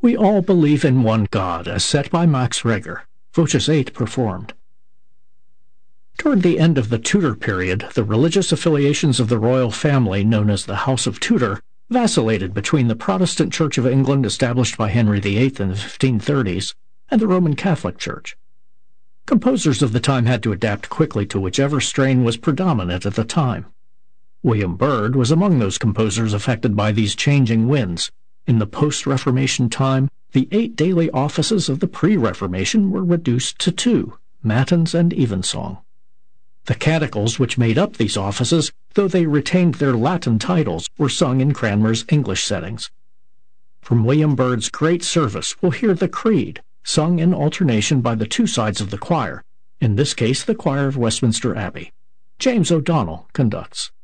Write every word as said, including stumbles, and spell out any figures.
We all believe in one God, as set by Max Reger. Voces eight performed. Toward the end of the Tudor period, the religious affiliations of the royal family, known as the House of Tudor, vacillated between the Protestant Church of England established by Henry the Eighth in the fifteen thirties and the Roman Catholic Church. Composers of the time had to adapt quickly to whichever strain was predominant at the time. William Byrd was among those composers affected by these changing winds. In the post-Reformation time, the eight daily offices of the pre-Reformation were reduced to two, matins and evensong. The canticles which made up these offices, though they retained their Latin titles, were sung in Cranmer's English settings. From William Byrd's great service we'll hear the Creed, sung in alternation by the two sides of the choir, in this case the choir of Westminster Abbey. James O'Donnell conducts.